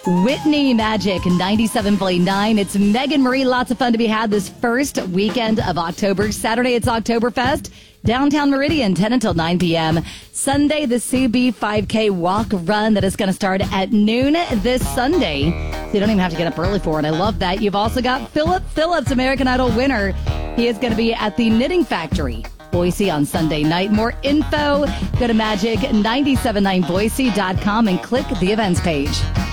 Whitney Magic 97.9. It's Megan Marie. Lots of fun to be had this first weekend of October. Saturday, it's Oktoberfest. Downtown Meridian, 10 until 9 p.m. Sunday, the CB 5K walk run that is going to start at noon this Sunday. So you don't even have to get up early for it. I love that. You've also got Philip Phillips, American Idol winner. He is going to be at the Knitting Factory, Boise, on Sunday night. More info, go to magic979boise.com and click the events page.